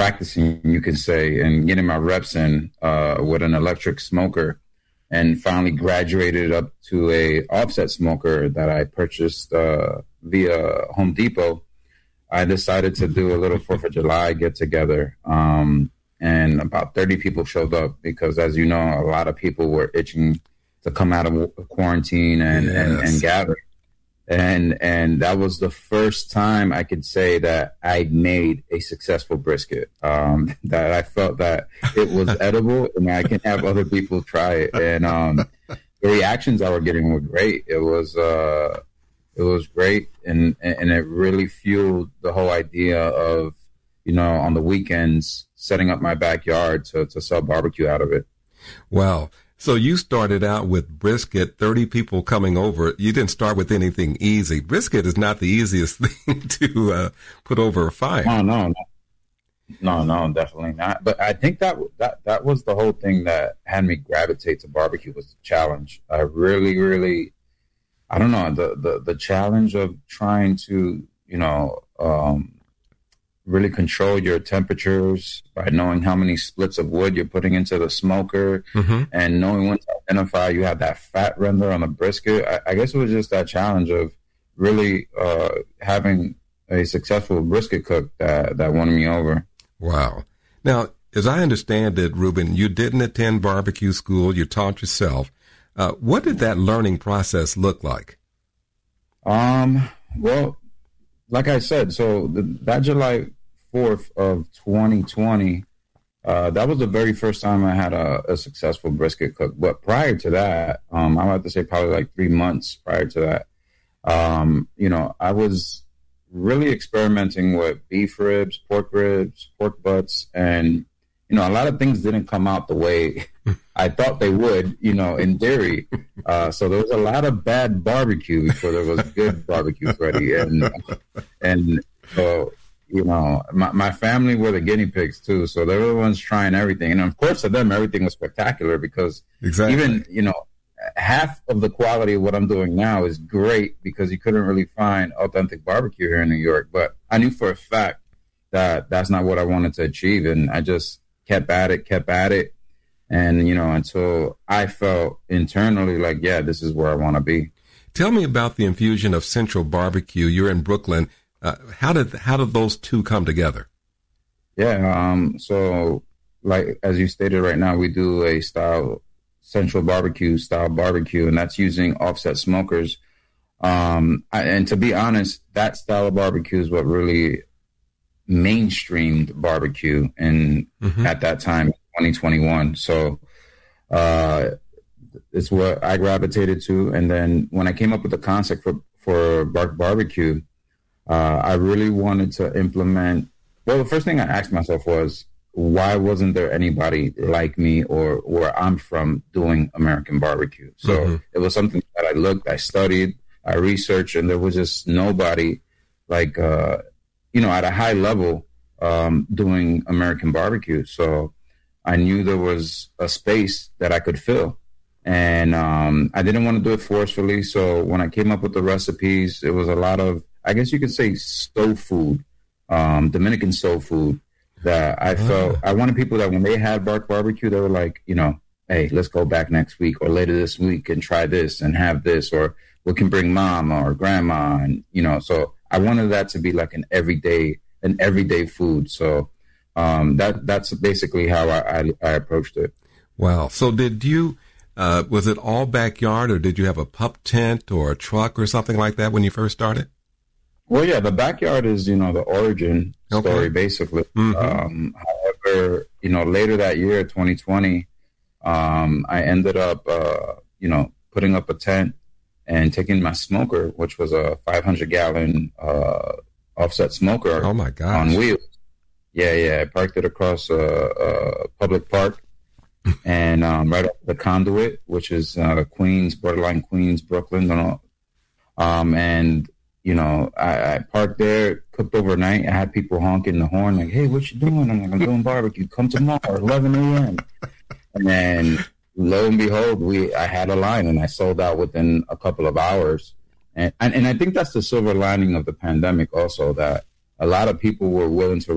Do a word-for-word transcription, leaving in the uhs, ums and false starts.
practicing, you can say, and getting my reps in uh, with an electric smoker, and finally graduated up to a offset smoker that I purchased uh, via Home Depot. I decided to do a little Fourth of July get together, um, and about thirty people showed up because, as you know, a lot of people were itching to come out of quarantine and, yes. and, and gather. And and that was the first time I could say that I made a successful brisket, um, that I felt that it was edible and I can have other people try it. And um, the reactions I were getting were great. It was uh, it was great, and and it really fueled the whole idea of, you know, on the weekends setting up my backyard to to sell barbecue out of it. Wow. So you started out with brisket, thirty people coming over. You didn't start with anything easy. Brisket is not the easiest thing to uh, put over a fire. Oh, no, no, no, no, definitely not. But I think that that that was the whole thing that had me gravitate to barbecue, was the challenge. I really, really, I don't know, the the, the challenge of trying to, you know, um, really control your temperatures by knowing how many splits of wood you're putting into the smoker, mm-hmm. and knowing when to identify you have that fat render on the brisket. I, I guess it was just that challenge of really uh, having a successful brisket cook that, that won me over. Wow. Now, as I understand it, Ruben, you didn't attend barbecue school. You taught yourself. Uh, what did that learning process look like? Um. Well, like I said, so the, that July fourth of twenty twenty, uh, that was the very first time I had a, a successful brisket cook. But prior to that, um, I would have to say probably like three months prior to that, um, you know, I was really experimenting with beef ribs, pork ribs, pork butts, and, you know, a lot of things didn't come out the way I thought they would, you know, in theory. Uh, so there was a lot of bad barbecue before there was good barbecue ready. And, and so, you know, my, my family were the guinea pigs too. So they were the ones trying everything. And of course, to them, everything was spectacular because exactly. even, you know, half of the quality of what I'm doing now is great because you couldn't really find authentic barbecue here in New York. But I knew for a fact that that's not what I wanted to achieve. And I just kept at it, kept at it. And, you know, until I felt internally like, yeah, this is where I want to be. Tell me about the infusion of Central Barbecue. You're in Brooklyn. Uh, how did how did those two come together? Yeah. Um, so, like, as you stated right now, we do a style Central Barbecue style barbecue, and that's using offset smokers. Um, I, and to be honest, that style of barbecue is what really mainstreamed barbecue and mm-hmm. at that time, twenty twenty-one. So uh, it's what I gravitated to. And then when I came up with the concept for, for Bark Barbecue, uh, I really wanted to implement, well, the first thing I asked myself was, why wasn't there anybody like me or where I'm from doing American barbecue? So mm-hmm. it was something that I looked, I studied, I researched, and there was just nobody like, uh, you know, at a high level um, doing American barbecue. So I knew there was a space that I could fill. And um, I didn't want to do it forcefully. So when I came up with the recipes, it was a lot of, I guess you could say, soul food, um, Dominican soul food that I oh. felt. I wanted people that when they had Bark Barbecue, they were like, you know, hey, let's go back next week or later this week and try this and have this, or we can bring mom or grandma. And, you know, so I wanted that to be like an everyday, an everyday food. So Um, that that's basically how I, I, I approached it. Wow. So did you, uh, was it all backyard, or did you have a pup tent or a truck or something like that when you first started? Well, yeah, the backyard is, you know, the origin okay. story, basically. Mm-hmm. Um, however, you know, later that year, twenty twenty, um, I ended up, uh, you know, putting up a tent and taking my smoker, which was a five hundred gallon uh, offset smoker oh my gosh. on wheels. Yeah, yeah. I parked it across a, a public park and um, right up the Conduit, which is uh, Queens, borderline Queens, Brooklyn. You know. Um, and, you know, I, I parked there, cooked overnight. I had people honking the horn like, hey, what you doing? I'm like, I'm doing barbecue. Come tomorrow, eleven a.m. And then lo and behold, we I had a line and I sold out within a couple of hours. And, and, and I think that's the silver lining of the pandemic also, that a lot of people were willing to